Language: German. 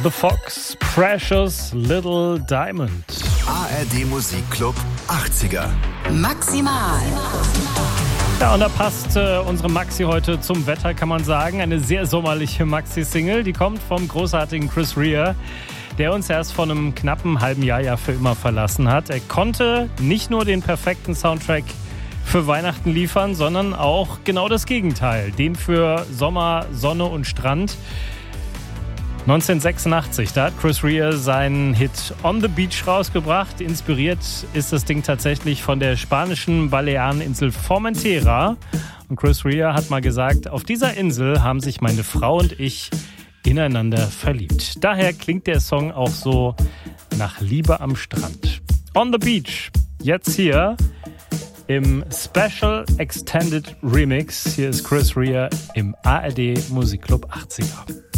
The Fox, Precious Little Diamond. ARD Musikclub 80er. Maximal. Ja, und da passt unsere Maxi heute zum Wetter, kann man sagen. Eine sehr sommerliche Maxi-Single, die kommt vom großartigen Chris Rea, der uns erst vor einem knappen halben Jahr ja für immer verlassen hat. Er konnte nicht nur den perfekten Soundtrack für Weihnachten liefern, sondern auch genau das Gegenteil, den für Sommer, Sonne und Strand. 1986, da hat Chris Rea seinen Hit On the Beach rausgebracht. Inspiriert ist das Ding tatsächlich von der spanischen Baleareninsel Formentera. Und Chris Rea hat mal gesagt, auf dieser Insel haben sich meine Frau und ich ineinander verliebt. Daher klingt der Song auch so nach Liebe am Strand. On the Beach, jetzt hier im Special Extended Remix. Hier ist Chris Rea im ARD Musikclub 80er.